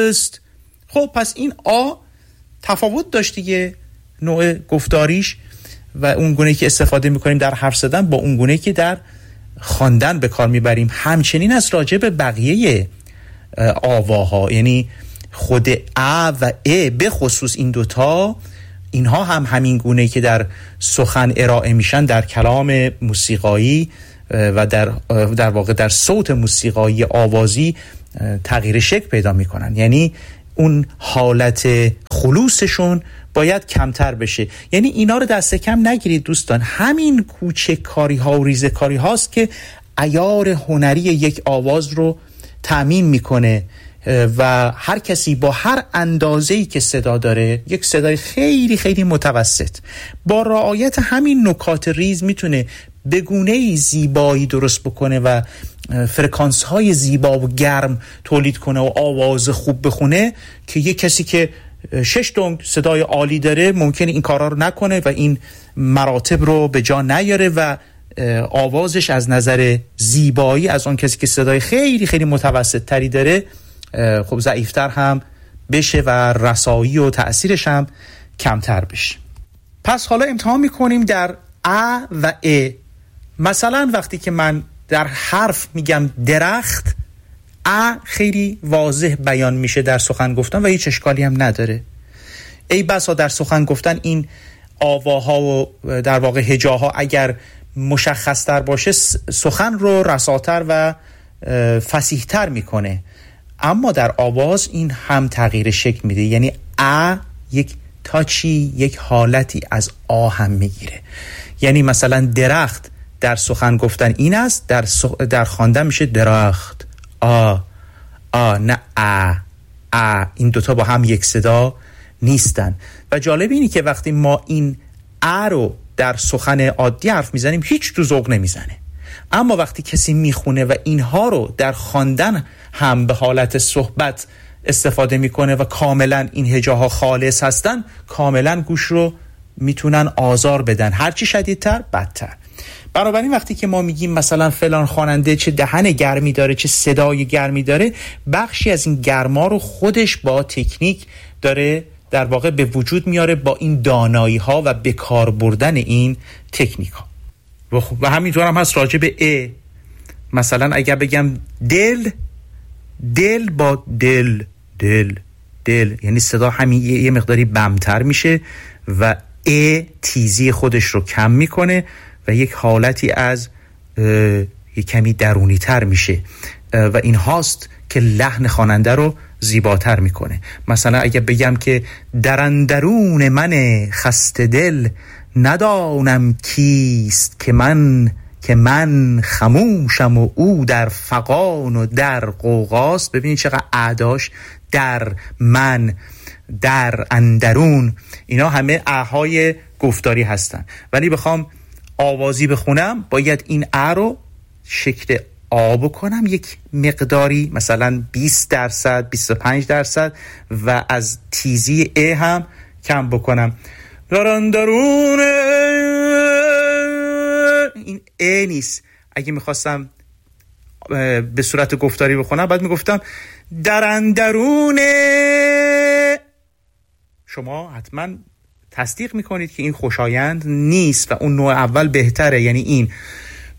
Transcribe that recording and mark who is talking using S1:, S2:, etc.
S1: ist. خب پس این آ تفاوت داشت دیگه، نوع گفتاریش و اون گونه‌ای که استفاده میکنیم در حرف زدن با اون گونه‌ای که در خواندن به کار میبریم. همچنین از راجع به بقیه آواها، یعنی خود ا و ا به خصوص این دوتا، اینها هم همین گونه‌ای که در سخن ارائه میشن در کلام موسیقایی و در واقع در صوت موسیقایی آوازی تغییر شکل پیدا میکنن. یعنی اون حالت خلوصشون باید کمتر بشه. یعنی اینا رو دست کم نگیرید دوستان. همین کوچککاری ها و ریزکاری هاست که عیار هنری یک آواز رو تعمیم میکنه و هر کسی با هر اندازه‌ای که صدا داره، یک صدای خیلی خیلی متوسط، با رعایت همین نکات ریز میتونه به گونه‌ای زیبایی درست بکنه و فرکانس های زیبا و گرم تولید کنه و آواز خوب بخونه که یک کسی که 6 دنگ صدای عالی داره ممکنه این کارا رو نکنه و این مراتب رو به جا نیاره و آوازش از نظر زیبایی از اون کسی که صدای خیلی خیلی متوسط تری داره خب ضعیفتر هم بشه و رسایی و تأثیرش هم کمتر بشه. پس حالا امتحان میکنیم در ا و ا. مثلا وقتی که من در حرف میگم درخت، ا خیلی واضح بیان میشه در سخن گفتن و هیچ اشکالی هم نداره. ای بسا در سخن گفتن این آواها و در واقع هجاها اگر مشخصتر باشه سخن رو رساتر و فصیحتر میکنه، اما در آواز این هم تغییر شکل میده. یعنی ا یک تاچی، یک حالتی از آ هم میگیره. یعنی مثلا درخت در سخن گفتن این است، در خواندن میشه درخت. نه ا. این دوتا با هم یک صدا نیستن. و جالب اینی که وقتی ما این ا رو در سخن عادی حرف میزنیم هیچ تو ذوق نمیزنه، اما وقتی کسی میخونه و اینها رو در خواندن هم به حالت صحبت استفاده میکنه و کاملا این هجاها خالص هستن، کاملا گوش رو میتونن آزار بدن، هرچی شدیدتر بدتر. بنابراین وقتی که ما میگیم مثلا فلان خواننده چه دهن گرمی داره، چه صدای گرمی داره، بخشی از این گرما رو خودش با تکنیک داره در واقع به وجود میاره، با این دانایی ها و به کار بردن این تکنیک ها. و همینطور هم هست راجع به ا. مثلا اگر بگم دل با دل یعنی صدا همین یه مقداری بمتر میشه و ا تیزی خودش رو کم میکنه و یک حالتی از یک کمی درونی تر میشه و این هاست که لحن خواننده رو زیباتر میکنه. مثلا اگه بگم که در اندرون من خسته دل ندانم کیست که من خموشم و او در فغان و در غوغاست. ببینید چقدر اعداش، در من، در اندرون، اینا همه اهای گفتاری هستن. ولی بخوام آوازی بخونم باید این ا رو شکل آ بکنم یک مقداری، مثلا 20%، 25% و از تیزی ا هم کم بکنم. در اندرون این ا نیست. اگه میخواستم به صورت گفتاری بخونم بعد میگفتم در اندرون. شما حتما تصدیق میکنید که این خوشایند نیست و اون نوع اول بهتره. یعنی این